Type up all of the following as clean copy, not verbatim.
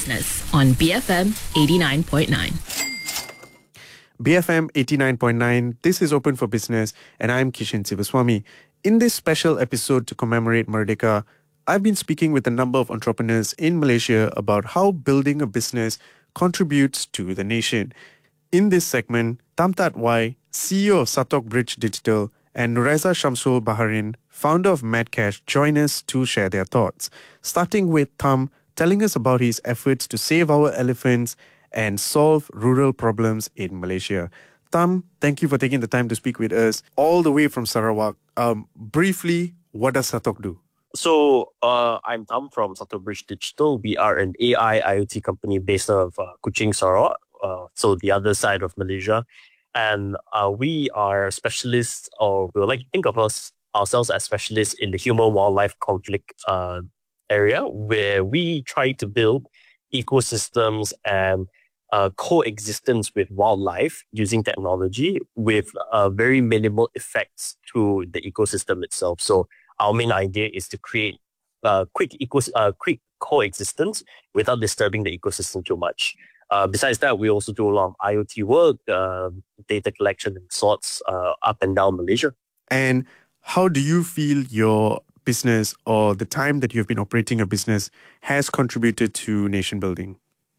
Business on BFM 89.9. BFM 89.9, this is Open for Business, and I'm Kishan Sivaswamy. In this special episode to commemorate Merdeka, I've been speaking with a number of entrepreneurs in Malaysia about how building a business contributes to the nation. In this segment, Tamtat Wai, CEO of Satok Bridge Digital, and Nuraiza Shamsul Baharin, founder of Madcash, join us to share their thoughts. Starting with Tam telling us about his efforts to save our elephants and solve rural problems in Malaysia. Tam, thank you for taking the time to speak with us all the way from Sarawak. Briefly, what does Satok do? So, I'm Tam from Satok Bridge Digital. We are an AI IoT company based out of Kuching, Sarawak, so the other side of Malaysia. And we are specialists, or we like to think of ourselves as specialists in the human-wildlife conflict area, where we try to build ecosystems and coexistence with wildlife using technology with very minimal effects to the ecosystem itself. So our main idea is to create quick coexistence without disturbing the ecosystem too much. Besides that, we also do a lot of IoT work, data collection and sorts up and down Malaysia. And how do you feel your business or the time that you've been operating a business has contributed to nation building?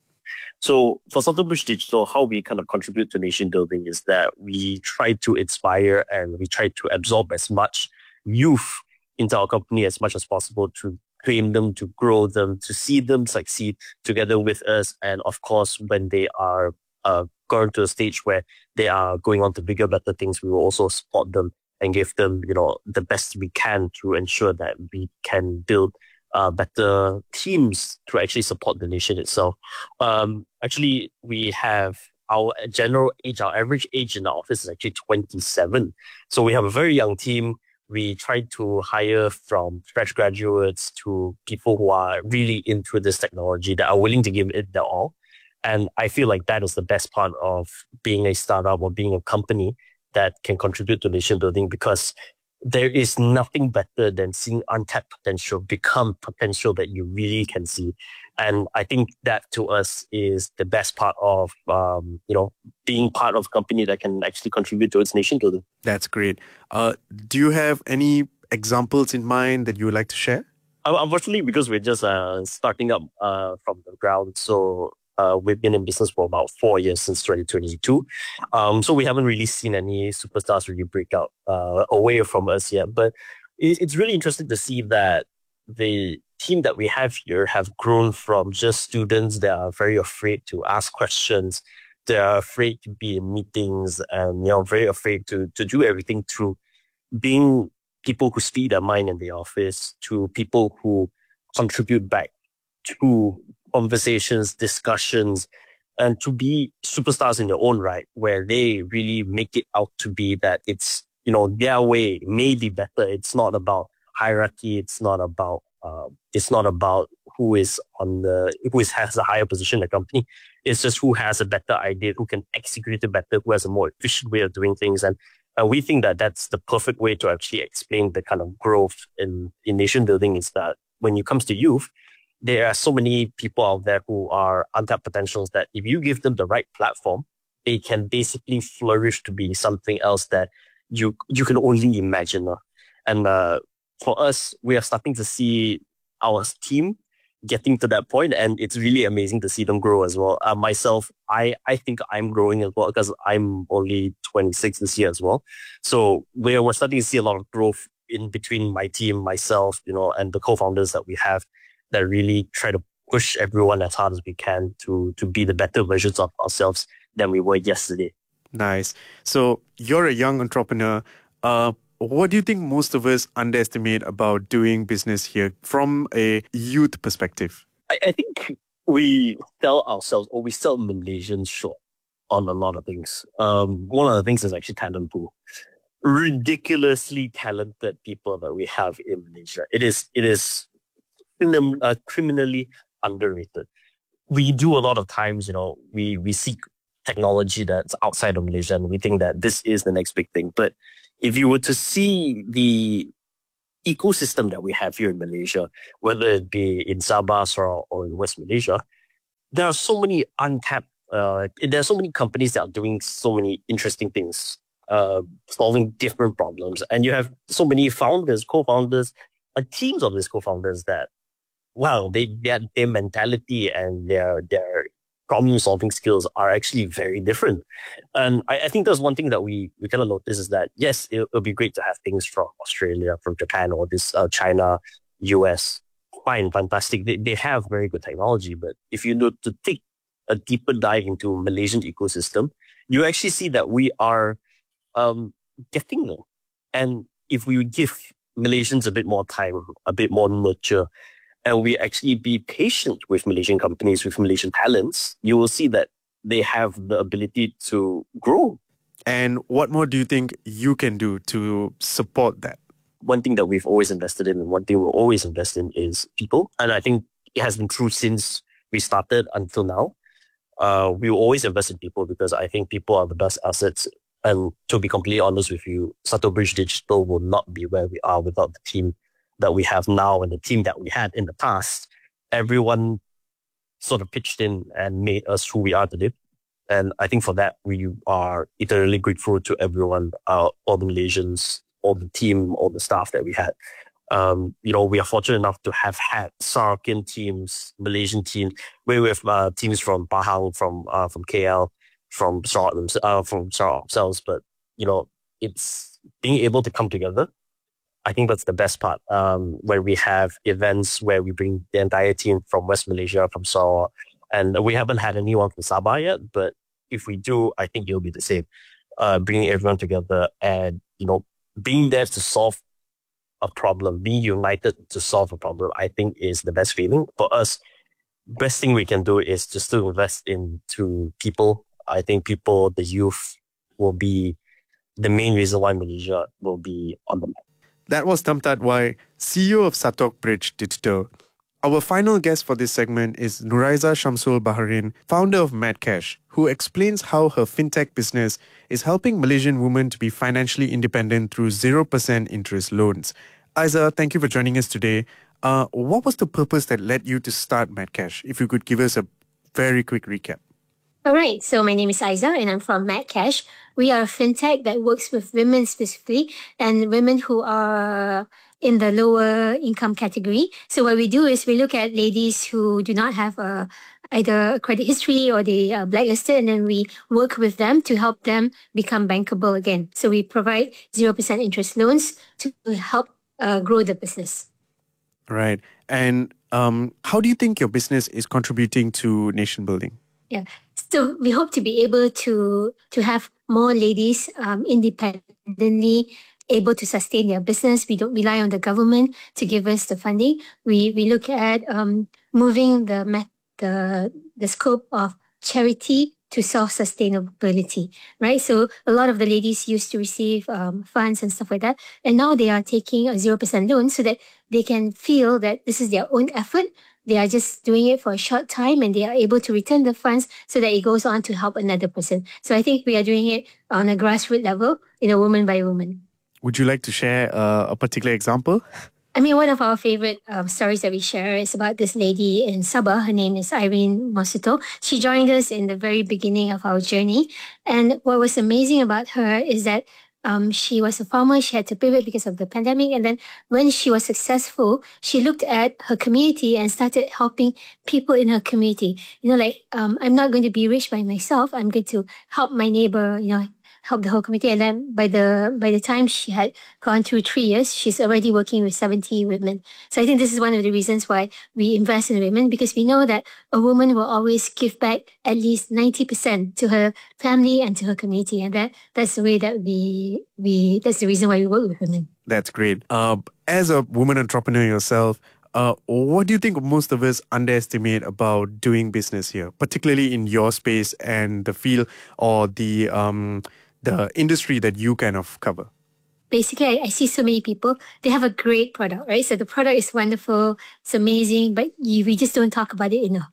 So for Satok Bridge Digital, how we kind of contribute to nation building is that we try to inspire and we try to absorb as much youth into our company as much as possible to train them, to grow them, to see them succeed together with us. And of course, when they are going to a stage where they are going on to bigger, better things, we will also support them and give them, the best we can to ensure that we can build better teams to actually support the nation itself. Actually, we have our general age, our average age in the office is actually 27. So we have a very young team. We try to hire from fresh graduates to people who are really into this technology, that are willing to give it their all. And I feel like that is the best part of being a startup or being a company that can contribute to nation building, because there is nothing better than seeing untapped potential become potential that you really can see. And I think that to us is the best part of, being part of a company that can actually contribute to its nation building. That's great. Do you have any examples in mind that you would like to share? Unfortunately, because we're just starting up from the ground, so we've been in business for about 4 years, since 2022. So we haven't really seen any superstars really break out away from us yet. But it's really interesting to see that the team that we have here have grown from just students that are very afraid to ask questions. They are afraid to be in meetings and, very afraid to do everything, through being people who speak their mind in the office, to people who contribute back to conversations, discussions, and to be superstars in their own right, where they really make it out to be that it's, their way may be better. It's not about hierarchy. It's not about who has a higher position in the company. It's just who has a better idea, who can execute it better, who has a more efficient way of doing things. And we think that that's the perfect way to actually explain the kind of growth in nation building, is that when it comes to youth, there are so many people out there who are untapped potentials that if you give them the right platform, they can basically flourish to be something else that you can only imagine. And for us, we are starting to see our team getting to that point, and it's really amazing to see them grow as well. Myself, I think I'm growing as well, because I'm only 26 this year as well. So we're starting to see a lot of growth in between my team, myself, and the co-founders that we have, that really try to push everyone as hard as we can to be the better versions of ourselves than we were yesterday. Nice. So you're a young entrepreneur. What do you think most of us underestimate about doing business here from a youth perspective? I think we sell ourselves, or we sell Malaysians short on a lot of things. One of the things is actually talent pool. Ridiculously talented people that we have in Malaysia. It is criminally underrated. We do a lot of times, we seek technology that's outside of Malaysia, and we think that this is the next big thing. But if you were to see the ecosystem that we have here in Malaysia, whether it be in Sabah or in West Malaysia, there are so many untapped, there are so many companies that are doing so many interesting things, solving different problems. And you have so many founders, co-founders, teams of these co-founders that, wow, their mentality and their problem solving skills are actually very different. And I think there's one thing that we kind of notice is that, yes, it'll be great to have things from Australia, from Japan, or this China, US. Fine, fantastic. They have very good technology. But if you look to take a deeper dive into Malaysian ecosystem, you actually see that we are getting there. And if we give Malaysians a bit more time, a bit more nurture, and we actually be patient with Malaysian companies, with Malaysian talents, you will see that they have the ability to grow. And what more do you think you can do to support that? One thing that we've always invested in and one thing we'll always invest in is people. And I think it has been true since we started until now. We will always invest in people because I think people are the best assets. And to be completely honest with you, Sutterbridge Digital will not be where we are without the team that we have now and the team that we had in the past. Everyone sort of pitched in and made us who we are today. And I think for that, we are eternally grateful to everyone, all the Malaysians, all the team, all the staff that we had. We are fortunate enough to have had Sarakin teams, Malaysian teams, we have teams from Pahang, from KL, from Sarawak ourselves. But, it's being able to come together. I think that's the best part. When we have events where we bring the entire team from West Malaysia, from Sarawak, and we haven't had anyone from Sabah yet, but if we do, I think it'll be the same. Bringing everyone together and, being there to solve a problem, being united to solve a problem, I think is the best feeling. For us, best thing we can do is just to invest into people. I think people, the youth, will be the main reason why Malaysia will be on the map. That was Tamtat Wai, CEO of Sutterbridge Digital. Our final guest for this segment is Nuraiza Shamsul Baharin, founder of Madcash, who explains how her fintech business is helping Malaysian women to be financially independent through 0% interest loans. Aiza, thank you for joining us today. What was the purpose that led you to start Madcash? If you could give us a very quick recap. All right, so my name is Aiza and I'm from Madcash. We are a fintech that works with women specifically and women who are in the lower income category. So what we do is we look at ladies who do not have either a credit history or they are blacklisted, and then we work with them to help them become bankable again. So we provide 0% interest loans to help grow the business. Right. And how do you think your business is contributing to nation building? Yeah. So we hope to be able to have more ladies independently able to sustain their business. We don't rely on the government to give us the funding. We look at moving the scope of charity to self-sustainability, right? So a lot of the ladies used to receive funds and stuff like that. And now they are taking a 0% loan so that they can feel that this is their own effort. They are just doing it for a short time and they are able to return the funds so that it goes on to help another person. So I think we are doing it on a grassroots level, woman by woman. Would you like to share a particular example? I mean, one of our favorite stories that we share is about this lady in Sabah. Her name is Irene Mosito. She joined us in the very beginning of our journey. And what was amazing about her is that she was a farmer. She had to pivot because of the pandemic. And then when she was successful, she looked at her community and started helping people in her community. I'm not going to be rich by myself. I'm going to help my neighbor, help the whole community. And then by the time she had gone through 3 years, she's already working with 70 women. So I think this is one of the reasons why we invest in women, because we know that a woman will always give back at least 90% to her family and to her community. And that's the way that that's the reason why we work with women. That's great. As a woman entrepreneur yourself, what do you think most of us underestimate about doing business here, particularly in your space and the field or the industry that you kind of cover? Basically, I see so many people, they have a great product, right? So the product is wonderful, it's amazing, but we just don't talk about it enough.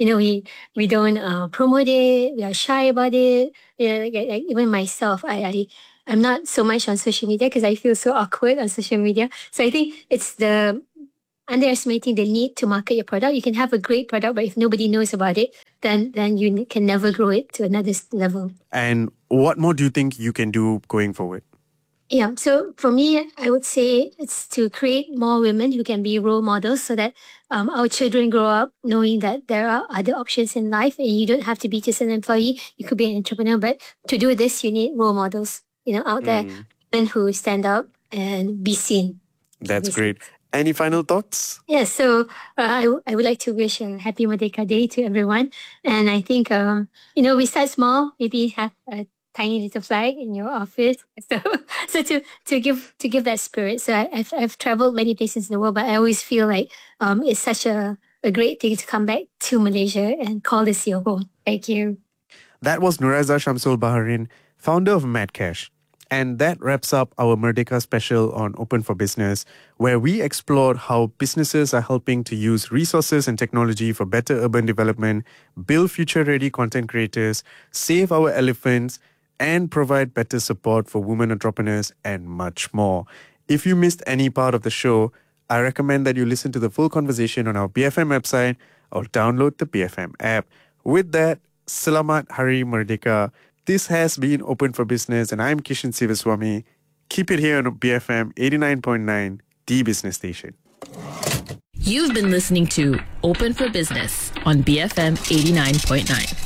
We don't promote it, we are shy about it. Like even myself, I'm not so much on social media because I feel so awkward on social media. So I think it's the underestimating the need to market your product. You can have a great product, but if nobody knows about it, then you can never grow it to another level. And what more do you think you can do going forward? Yeah, so for me, I would say it's to create more women who can be role models so that our children grow up knowing that there are other options in life and you don't have to be just an employee. You could be an entrepreneur, but to do this, you need role models, out there, women who stand up and be seen. That's great. Any final thoughts? Yeah, so I would like to wish a happy Merdeka Day to everyone. And I think, we start small, maybe have a tiny little flag in your office. So to give that spirit. So I've traveled many places in the world, but I always feel like it's such a great thing to come back to Malaysia and call this your home. Thank you. That was Nuraiza Shamsul Baharin, founder of Madcash. And that wraps up our Merdeka special on Open for Business, where we explored how businesses are helping to use resources and technology for better urban development, build future-ready content creators, save our elephants, and provide better support for women entrepreneurs, and much more. If you missed any part of the show, I recommend that you listen to the full conversation on our BFM website or download the BFM app. With that, Selamat Hari Merdeka. This has been Open for Business, and I'm Kishan Sivaswamy. Keep it here on BFM 89.9, the business station. You've been listening to Open for Business on BFM 89.9.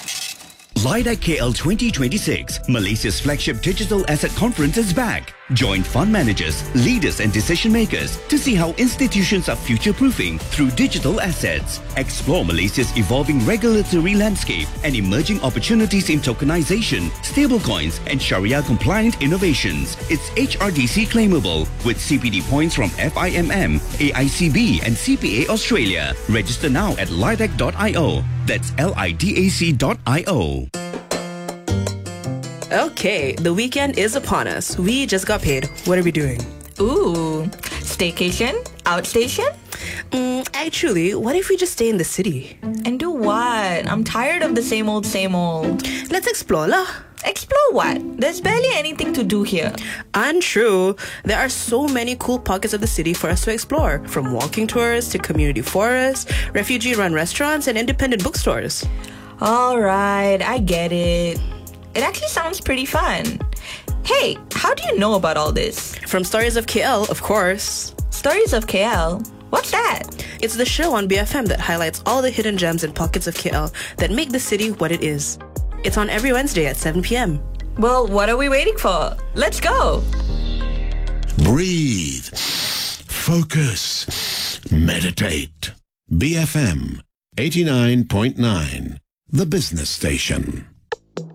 LIDAC KL 2026, Malaysia's flagship digital asset conference, is back. Join fund managers, leaders and decision makers to see how institutions are future-proofing through digital assets. Explore Malaysia's evolving regulatory landscape and emerging opportunities in tokenization, stablecoins and Sharia-compliant innovations. It's HRDC claimable with CPD points from FIMM, AICB and CPA Australia. Register now at lidac.io. That's LIDAC.io. Okay, the weekend is upon us. We just got paid. What are we doing? Ooh, staycation? Outstation? Actually, what if we just stay in the city? And do what? I'm tired of the same old, same old. Let's explore lah. Explore what? There's barely anything to do here. Untrue. There are so many cool pockets of the city for us to explore, from walking tours to community forests, refugee-run restaurants, and independent bookstores. Alright, I get it. It actually sounds pretty fun. Hey, how do you know about all this? From Stories of KL, of course. Stories of KL? What's that? It's the show on BFM that highlights all the hidden gems and pockets of KL that make the city what it is. It's on every Wednesday at 7 p.m. Well, what are we waiting for? Let's go! Breathe. Focus. Meditate. BFM 89.9, the business station.